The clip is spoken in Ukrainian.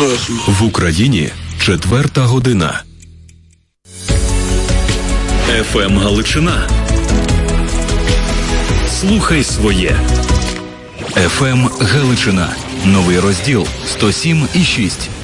В Україні 4 година. ФМ Галичина. Слухай своє. ФМ Галичина. Новий розділ 107,6.